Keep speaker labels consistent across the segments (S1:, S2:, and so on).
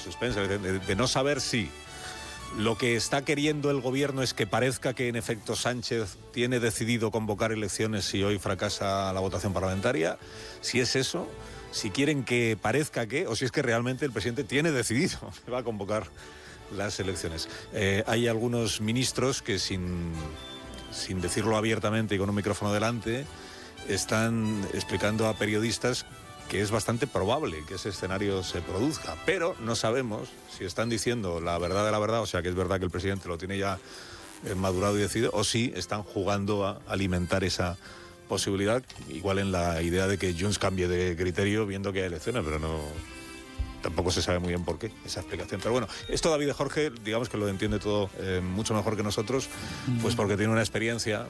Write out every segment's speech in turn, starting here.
S1: suspense, de no saber si lo que está queriendo el gobierno es que parezca que en efecto Sánchez tiene decidido convocar elecciones si hoy fracasa la votación parlamentaria, si es eso, si quieren que parezca que, o si es que realmente el presidente tiene decidido que va a convocar las elecciones. Hay algunos ministros que sin decirlo abiertamente y con un micrófono delante, están explicando a periodistas que es bastante probable que ese escenario se produzca, pero no sabemos si están diciendo la verdad de la verdad, o sea que es verdad que el presidente lo tiene ya madurado y decidido, o si están jugando a alimentar esa posibilidad, igual en la idea de que Junts cambie de criterio viendo que hay elecciones, pero no... Tampoco se sabe muy bien por qué esa explicación. Pero bueno, esto David de Jorge, digamos que lo entiende todo mucho mejor que nosotros, pues porque tiene una experiencia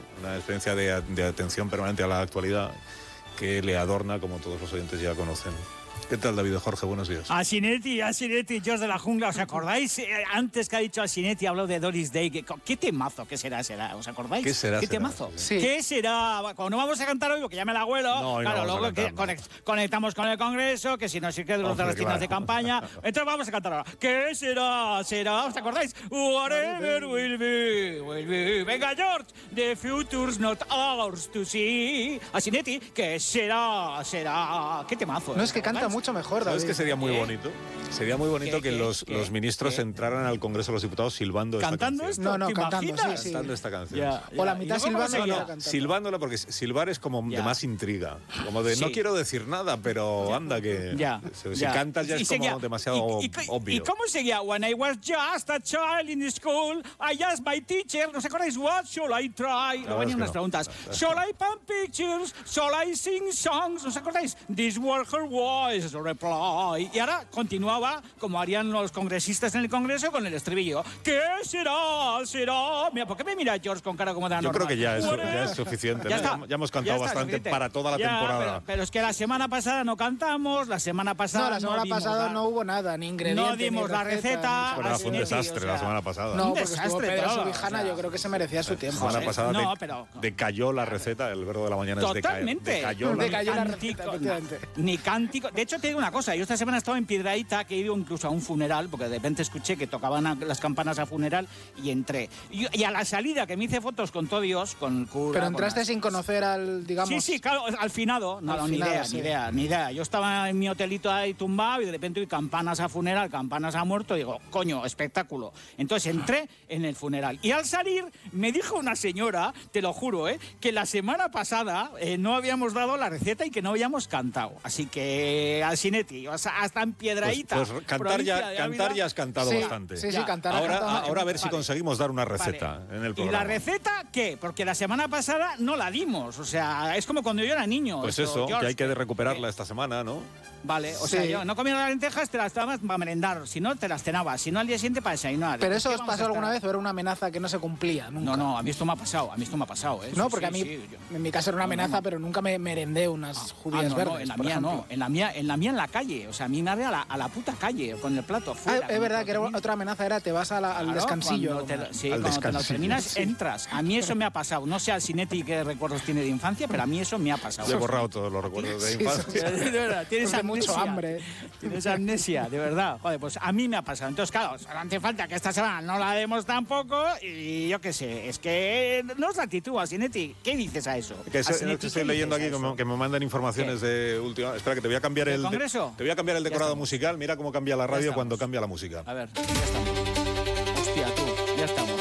S1: de atención permanente a la actualidad que le adorna, como todos los oyentes ya conocen. ¿Qué tal, David de Jorge? Buenos días.
S2: Asinetti, George de la Jungla, ¿os acordáis? Antes que ha dicho Asinetti, habló de Doris Day. ¿Qué temazo? ¿Qué será? ¿Os acordáis?
S1: ¿Qué será?
S2: ¿Qué temazo?
S1: Sí.
S2: ¿Qué será? Cuando vamos a cantar hoy, porque ya me la abuelo,
S1: no,
S2: claro,
S1: no
S2: luego que conectamos con el Congreso, que si no sé qué, de los destinos de campaña. Entonces vamos a cantar ahora. ¿Qué será? ¿Os acordáis? Whatever will be, will be. Venga, George, the future's not ours to see. Asinetti, ¿qué será? ¿Qué temazo?
S3: No, es que canta mucho mejor, David.
S1: ¿Sabes que sería muy bonito? Sería muy bonito que los ministros entraran al Congreso de los Diputados silbando
S2: ¿Cantando
S1: esta canción.
S2: esto?
S3: Cantando,
S2: sí.
S1: Cantando esta canción.
S2: Ya.
S3: O la mitad silbando y la cantando.
S1: Silbándola, porque silbar es como de más intriga. Como de, no quiero decir nada, pero anda que... Si cantas ya es como demasiado obvio.
S2: ¿Y cómo seguía? When I was just a child in school, I asked my teacher, ¿no os acordáis? What shall I try? Luego venían unas preguntas. Shall I paint pictures? Shall I sing songs? ¿No os acordáis? These were her words, reply. Y ahora continuaba, como harían los congresistas en el Congreso, con el estribillo. ¿Qué será? Mira, ¿por qué me mira George con cara como de anormal?
S1: Yo creo que ya es suficiente. Ya hemos cantado bastante para toda la temporada.
S2: Pero es que la semana pasada no cantamos, la semana pasada
S3: no hubo nada, ni ingredientes,
S2: no dimos la receta.
S1: Bueno, fue un desastre la semana pasada.
S3: No, porque estuvo Pedro Subijana, yo creo que se merecía su tiempo.
S1: La semana pasada decayó la receta, el verbo de la mañana
S2: totalmente.
S1: es decayó la
S3: receta, efectivamente.
S2: Ni cántico. De hecho, te digo una cosa, yo esta semana estaba en Piedrahita, que he ido incluso a un funeral, porque de repente escuché que tocaban las campanas a funeral y entré. Y a la salida, que me hice fotos con todo Dios, con el cura...
S3: Pero entraste sin conocer al, digamos...
S2: Sí, claro, al finado. No, ni idea. Yo estaba en mi hotelito ahí tumbado y de repente oí campanas a funeral, campanas a muerto, y digo, coño, espectáculo. Entonces entré en el funeral. Y al salir, me dijo una señora, te lo juro, que la semana pasada no habíamos dado la receta y que no habíamos cantado. Así que, Asinetti, hasta en Piedrahita.
S1: Pues cantar ya has cantado bastante.
S3: Sí, cantar.
S1: Ahora a ver si conseguimos dar una receta en el programa.
S2: ¿Y la receta qué? Porque la semana pasada no la dimos. O sea, es como cuando yo era niño.
S1: Pues eso, George, que hay que recuperarla esta semana, ¿no?
S2: Vale, o sea, yo no comía las lentejas, te las dabas para merendar, si no te las cenabas, si no al día siguiente para desayunar.
S3: ¿Pero eso os pasó alguna vez o era una amenaza que no se cumplía? Nunca.
S2: No, a mí esto me ha pasado,
S3: No, porque a mí, en mi caso era una amenaza, pero nunca me merendé unas judías verdes.
S2: No, en la mía no, en la mía en la calle, o sea, a mí me había a la puta calle, con el plato fuera.
S3: Es verdad que era otra amenaza, era te vas al descansillo.
S2: Cuando te lo terminas, entras. A mí eso me ha pasado, no sé al Asinetti qué recuerdos tiene de infancia, pero a mí eso me ha pasado.
S1: Yo he borrado todos los recuerdos de infancia.
S2: De verdad, tienes
S3: mucho hambre.
S2: Tienes amnesia, de verdad. Joder, pues a mí me ha pasado. Entonces, claro, no hace falta que esta semana no la demos tampoco y yo qué sé, es que no es la actitud, Asinetti. ¿Qué dices a eso?
S1: Que estoy leyendo aquí que me mandan informaciones de última... Espera, que te voy a cambiar el...
S2: ¿Congreso?
S1: Te voy a cambiar el decorado musical. Mira cómo cambia la radio cuando cambia la música.
S2: A ver, ya estamos. Hostia, tú, ya estamos.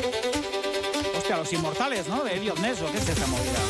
S2: Hostia, los inmortales, ¿no? De Elliot Ness, ¿o qué es esta movida?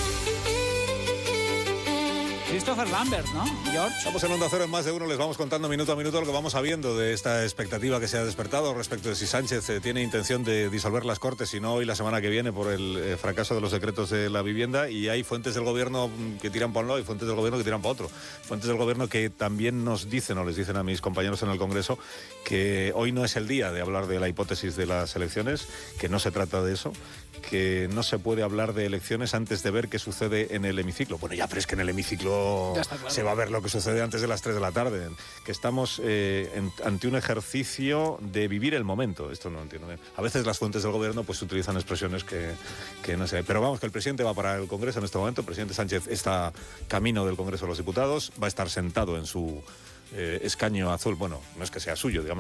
S2: Christopher Lambert, ¿no? George.
S1: Estamos en Onda Cero en Más de Uno, les vamos contando minuto a minuto lo que vamos sabiendo de esta expectativa que se ha despertado respecto de si Sánchez tiene intención de disolver las Cortes, si no hoy la semana que viene por el fracaso de los decretos de la vivienda, y hay fuentes del gobierno que tiran para un lado y fuentes del gobierno que tiran para otro. Fuentes del gobierno que también nos dicen, o les dicen a mis compañeros en el Congreso, que hoy no es el día de hablar de la hipótesis de las elecciones, que no se trata de eso, que no se puede hablar de elecciones antes de ver qué sucede en el hemiciclo. Bueno, ya, pero es que en el hemiciclo se va a ver lo que sucede antes de las 3 de la tarde. Que estamos ante un ejercicio de vivir el momento. Esto no entiendo. A veces las fuentes del gobierno pues utilizan expresiones que no sé. Pero vamos, que el presidente va para el Congreso en este momento. El presidente Sánchez está camino del Congreso de los Diputados. Va a estar sentado en su escaño azul. Bueno, no es que sea suyo, digamos.